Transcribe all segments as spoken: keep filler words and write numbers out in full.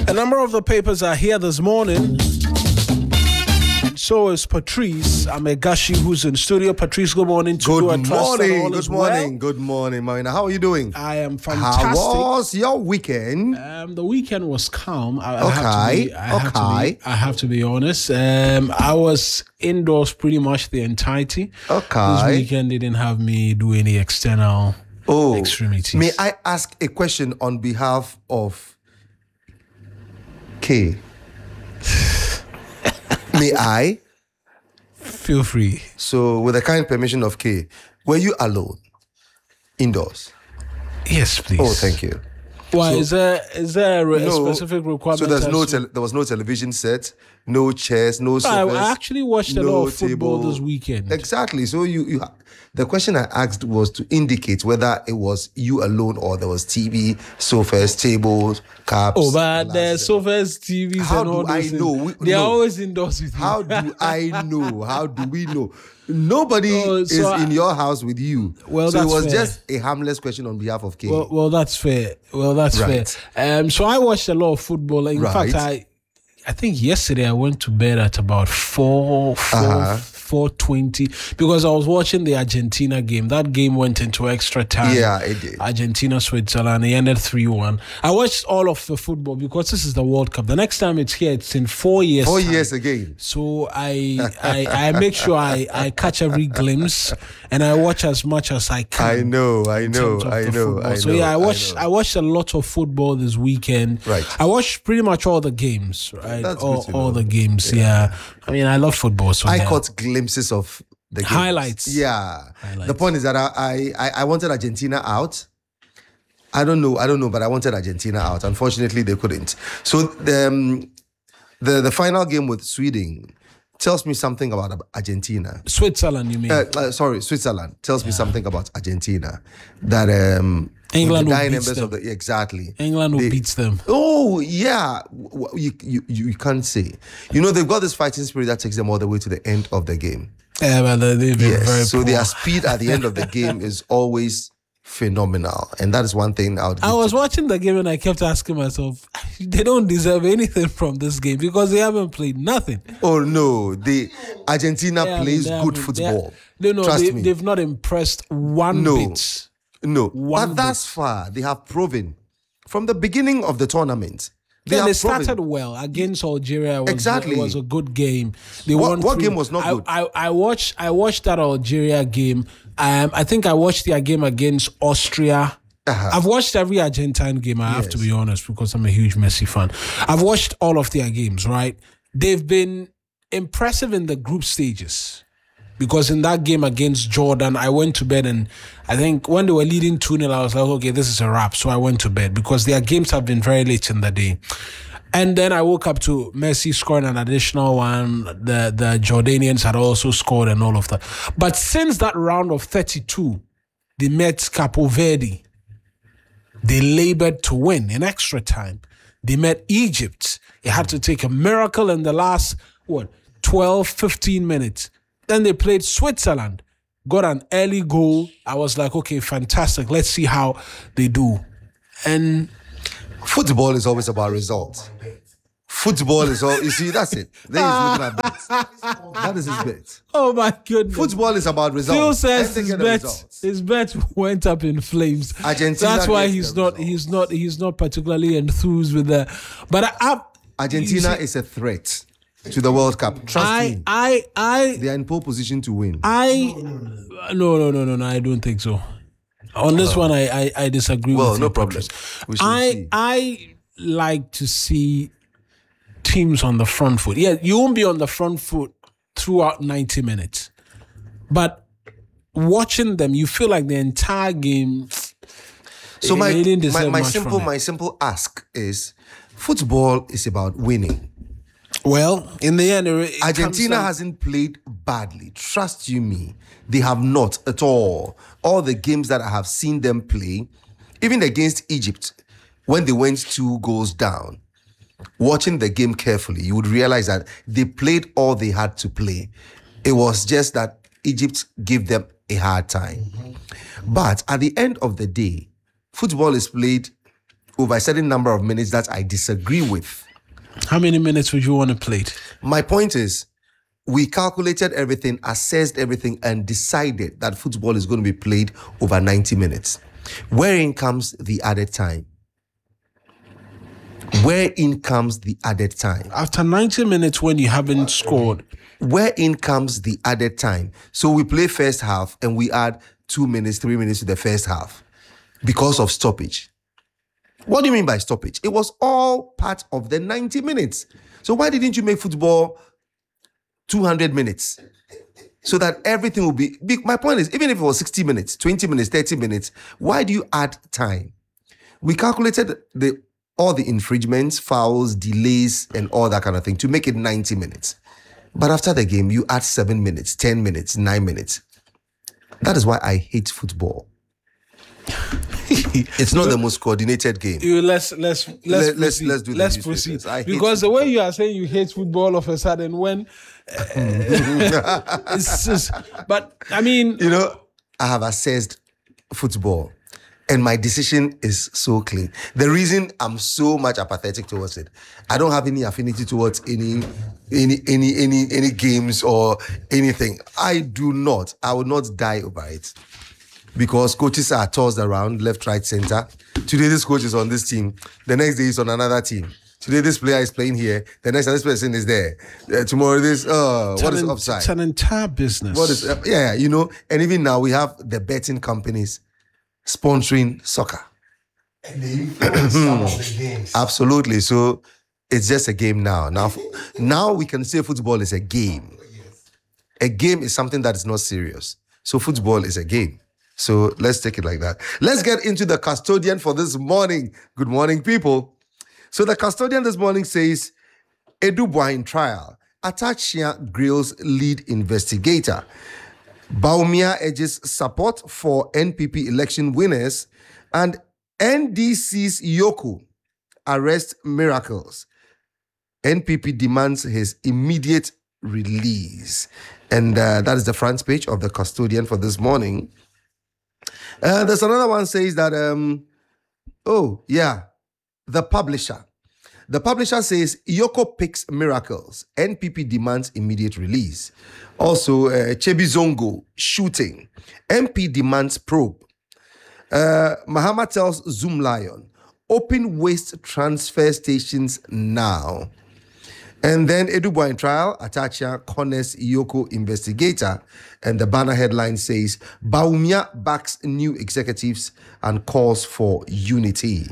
A number of the papers are here this morning. So is Patrice Amegashi, who's in studio. Patrice, good morning to good you. Good morning, good morning, well. good morning, Marina. How are you doing? I am fantastic. How was your weekend? Um, the weekend was calm. I, okay, I have to be, I okay. Have to be, I have to be honest. Um, I was indoors pretty much the entirety. Okay. This weekend they didn't have me do any external oh, extremities. May I ask a question on behalf of K? May I? Feel free. So, with the kind permission of K, were you alone indoors? Yes, please. Oh, thank you. Why so, is there is there a, no, specific requirement? So there's no te- there was no television set, no chairs, no sofas. I, I actually watched a no lot of football table. this weekend. Exactly. So you you the question I asked was to indicate whether it was you alone or there was T V, sofas, tables, cups. Oh, but there's sofas, T Vs, How and all do I those know? We, they they no. are always indoors with you. How do I know? How do we know? Nobody oh, so is I, in your house with you. Well, so that's it was fair. just a harmless question on behalf of K. Well, well that's fair. Well, that's right. fair. Um, so I watched a lot of football. In right. fact, I, I think yesterday I went to bed at about four, four, uh-huh. four twenty because I was watching the Argentina game. That game went into extra time. Yeah, it did. Argentina, Switzerland. It ended three one. I watched all of the football because this is the World Cup. The next time it's here, it's in four years. Four time. years again. So I, I, I make sure I, I catch every glimpse and I watch as much as I can. I know, I know, I know, I know. So yeah, I watched, I, I watched a lot of football this weekend. Right. I watched pretty much all the games. Right. That's all, good to all know. the games. Yeah. yeah. I mean, I love football. So I yeah. caught glimpses of the games. Highlights. Yeah. Highlights. The point is that I, I, I wanted Argentina out. I don't know, I don't know, but I wanted Argentina out. Unfortunately, they couldn't. So the um, the, the final game with Sweden tells me something about Argentina. Switzerland, you mean? Uh, uh, sorry, Switzerland tells yeah. me something about Argentina. That um, England the will beat them. Of the, exactly. England will they, beat them. Oh, yeah. You, you, you can't say. You know, they've got this fighting spirit that takes them all the way to the end of the game. Yeah, but they've been yes. very So poor. their speed at the end of the game is always phenomenal. And that is one thing I would I was to. watching the game and I kept asking myself, they don't deserve anything from this game because they haven't played nothing. Oh, no. The Argentina they plays good they football. They, no, Trust they, me. They've not impressed one no. bit. No. One but thus far, they have proven from the beginning of the tournament. They, yeah, have they started proven. well against Algeria. It was, Exactly. It was a good game. They what won what three. game was not I, good? I, I watched I watched that Algeria game. Um, I think I watched their game against Austria. Uh-huh. I've watched every Argentine game, I have Yes. to be honest, because I'm a huge Messi fan. I've watched all of their games, right? They've been impressive in the group stages. Because in that game against Jordan, I went to bed and I think when they were leading two nil, I was like, okay, this is a wrap. So I went to bed because their games have been very late in the day. And then I woke up to Messi scoring an additional one. The, the Jordanians had also scored and all of that. But since that round of thirty-two, they met Capo Verde. They labored to win in extra time. They met Egypt. It had to take a miracle in the last, what, twelve, fifteen minutes. Then they played Switzerland, got an early goal. I was like, okay, fantastic. Let's see how they do. And football is always about results. Football is all, you see, that's it. There he's looking at bets. That is his bet. Oh my goodness. Football is about results. Phil says his bet, results. his bet went up in flames. Argentina That's why he's not, results. he's not, he's not particularly enthused with that. But I, I, Argentina see, is a threat to the World Cup. Trust I, me. I, I, they are in pole position to win. I, no, no, no, no, no. I don't think so. On this uh, one, I, I, I disagree. Well, with no you, problem. We shall I, see. I like to see teams on the front foot. Yeah, you won't be on the front foot throughout ninety minutes, but watching them, you feel like the entire game. So my my, my much simple from my simple ask is, football is about winning. Well, in the end, it Argentina down- hasn't played badly. Trust you me, they have not at all. All the games that I have seen them play, even against Egypt, when they went two goals down, watching the game carefully, you would realize that they played all they had to play. It was just that Egypt gave them a hard time. Mm-hmm. But at the end of the day, football is played over a certain number of minutes that I disagree with. How many minutes would you want to play it? My point is, we calculated everything, assessed everything, and decided that football is going to be played over ninety minutes. Wherein comes the added time? Wherein comes the added time? After ninety minutes, when you haven't scored, Wherein comes the added time? So we play first half and we add two minutes, three minutes to the first half because of stoppage. What do you mean by stoppage? It was all part of the ninety minutes. So why didn't you make football two hundred minutes? So that everything will be, be... My point is, even if it was sixty minutes, twenty minutes, thirty minutes, why do you add time? We calculated the all the infringements, fouls, delays, and all that kind of thing to make it ninety minutes. But after the game, you add seven minutes, ten minutes, nine minutes. That is why I hate football. It's not the most coordinated game. You, let's let's let's Let- let's- proceed. let's do the let's newspapers. proceed I hate because the way you are saying you hate football all of a sudden when uh, it's just, but I mean, You know, I have assessed football and my decision is so clean. The reason I'm so much apathetic towards it, I don't have any affinity towards any any any any any games or anything. I do not. I will not die over it. Because coaches are tossed around left, right, center. Today this coach is on this team. The next day he's on another team. Today this player is playing here. The next this person is there. Uh, tomorrow this, uh, what is an, offside? It's an entire business. What is, uh, yeah, you know, and even now we have the betting companies sponsoring soccer. And they influence some of the games. Absolutely. So it's just a game now. Now, now we can say football is a game. A game is something that is not serious. So football is a game. So let's take it like that. Let's get into the custodian for this morning. Good morning, people. So the custodian this morning says, Edu Boahin trial. Atachia grills lead investigator. Bawumia edges support for N P P election winners. And N D C's Yoko arrest miracles. N P P demands his immediate release. And uh, that is the front page of the custodian for this morning. Uh, there's another one says that, um, oh, yeah, the publisher. The publisher says, Yoko picks miracles. N P P demands immediate release. Also, uh, Chebizongo shooting. M P demands probe. Uh, Mahama tells Zoom Lion, open waste transfer stations now. And then Edu Boahin trial, Atachia corners Yoko investigator. And the banner headline says, Bawumia backs new executives and calls for unity.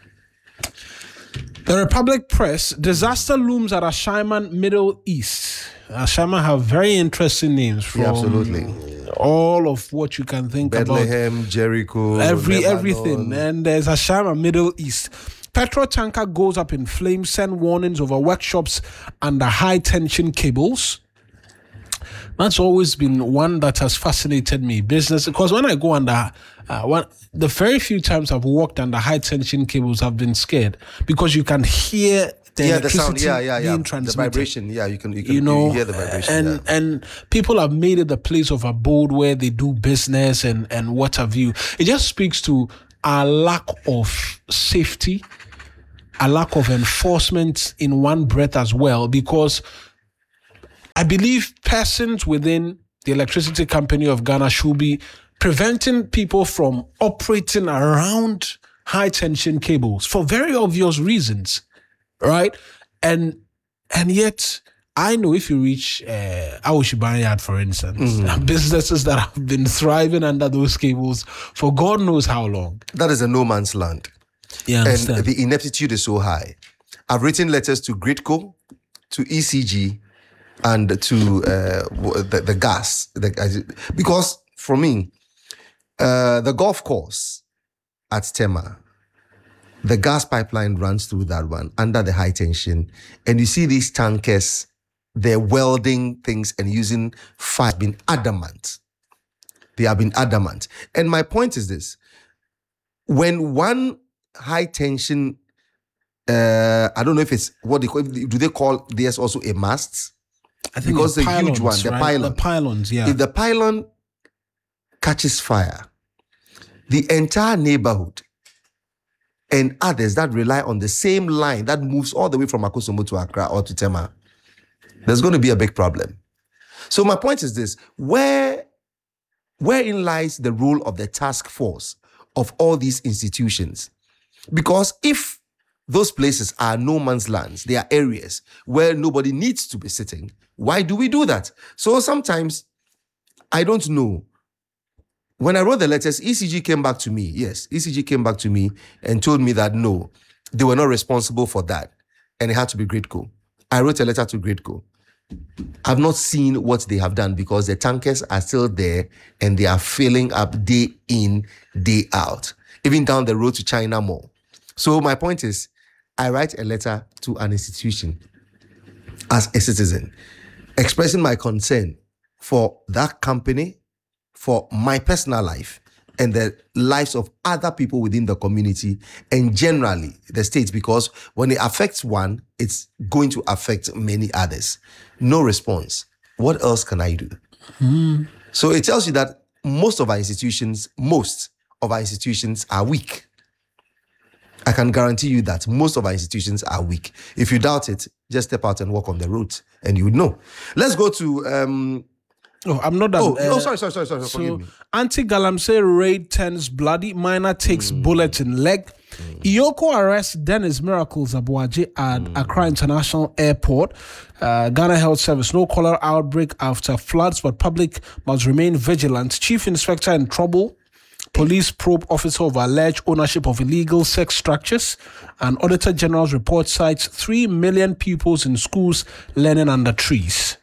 The Republic Press, disaster looms at Ashaiman, Middle East. Ashaiman have very interesting names from Yeah, absolutely. all of what you can think Bethlehem, about. Jericho, Every Lebanon. everything. And there's Ashaiman, Middle East. Petrol tanker goes up in flames, send warnings over workshops under high tension cables. That's always been one that has fascinated me. Business, because when I go under, uh, one, the very few times I've walked under high tension cables, I've been scared because you can hear the Yeah, the sound. electricity Yeah, yeah, yeah. being The transmitted. vibration. Yeah, you can, you can You know, you hear the vibration. and yeah. and people have made it a place of abode where they do business and and what have you. It just speaks to our lack of safety, a lack of enforcement in one breath as well, because I believe persons within the electricity company of Ghana should be preventing people from operating around high tension cables for very obvious reasons, right? And and yet, I know if you reach uh, Awoshiban Yard, for instance, businesses that have been thriving under those cables for God knows how long. That is a no man's land. You And understand? the ineptitude is so high. I've written letters to Gridco, to E C G, and to uh, w- the, the gas. The, because for me, uh, the golf course at Tema, the gas pipeline runs through that one under the high tension. And you see these tankers, they're welding things and using fire, been adamant. They have been adamant. And my point is this. When one high tension, uh, I don't know if it's what they call, do they call there's also a mast? I think because the the huge one, pylons, the right? pylon. The pylons, yeah. If the pylon catches fire, the entire neighborhood and others that rely on the same line that moves all the way from Akosombo to Accra or to Tema, there's going to be a big problem. So my point is this: where, wherein lies the role of the task force of all these institutions? Because if those places are no man's lands, they are areas where nobody needs to be sitting, why do we do that? So sometimes, I don't know. When I wrote the letters, E C G came back to me. Yes, E C G came back to me and told me that no, they were not responsible for that. And it had to be GRADECO. I wrote a letter to GRADECO. I've not seen what they have done because the tankers are still there and they are filling up day in, day out, even down the road to China Mall. So my point is, I write a letter to an institution as a citizen, expressing my concern for that company, for my personal life, and the lives of other people within the community, and generally the state, because when it affects one, it's going to affect many others. No response. What else can I do? Mm. So it tells you that most of our institutions, most of our institutions are weak. I can guarantee you that most of our institutions are weak. If you doubt it, just step out and walk on the road and you would know. Let's go to... Um, Oh, I'm not done. Oh, uh, oh sorry, sorry, sorry, sorry. So, Forgive me. Anti-Galamsey raid turns bloody. Miner takes mm. bullet in leg. Mm. Iyoko arrests Dennis Miracles Abuaji at mm. Accra International Airport. Uh, Ghana Health Service, no cholera outbreak after floods, but public must remain vigilant. Chief Inspector in trouble. Police probe officer of alleged ownership of illegal sex structures. And Auditor General's report cites three million pupils in schools learning under trees.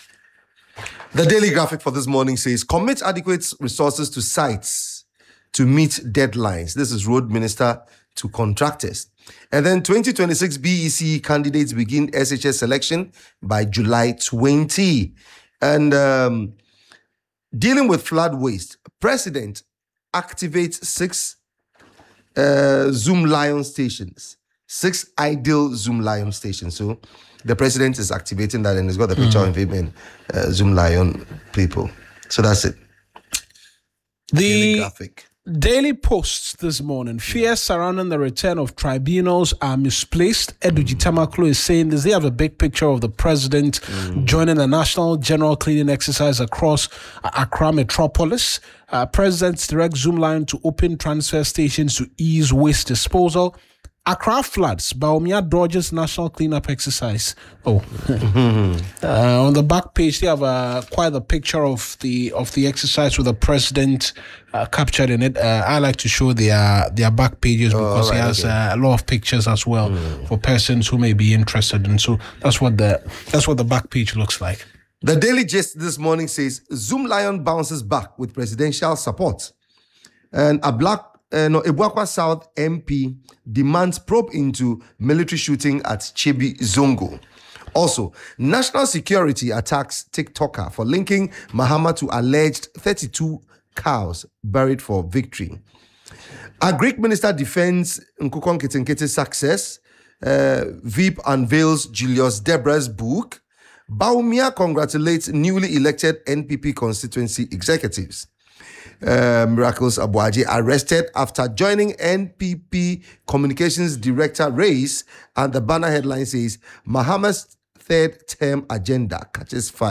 The Daily Graphic for this morning says, commit adequate resources to sites to meet deadlines. This is Road Minister to contractors. And then twenty twenty-six B E C candidates begin S H S selection by July twentieth. And um, dealing with flood waste, President activates six uh, Zoom Lion stations, six ideal Zoom Lion stations. So the president is activating that, and he's got the picture mm. of him and uh, Zoom Lion people. So that's it. The Daily Graphic. Daily Post this morning. Fears surrounding the return of tribunals are misplaced. Eduji Tamaklo is saying this. They have a big picture of the president mm. joining a national general cleaning exercise across Accra metropolis. Uh, presidents direct Zoom Lion to open transfer stations to ease waste disposal. Accra floods, Baumia Dodgers national cleanup exercise. Oh, uh, on the back page they have uh, quite a picture of the of the exercise with the president uh, captured in it. Uh, I like to show their their back pages because oh, right, he has okay. uh, a lot of pictures as well mm. for persons who may be interested. And so that's what the that's what the back page looks like. The Daily Gist this morning says Zoom Lion bounces back with presidential support, and a black. Uh, no, Ebuakwa South M P demands probe into military shooting at Chebi Zongo. Also, national security attacks TikToker for linking Mahama to alleged thirty-two cows buried for victory. Our Greek minister defends Nkukon Kitinkiti's success. Uh, V I P unveils Julius Debra's book. Baumia congratulates newly elected N P P constituency executives. Uh, Miracles Abuaji arrested after joining N P P communications director race, and the banner headline says Mahama's third term agenda catches fire.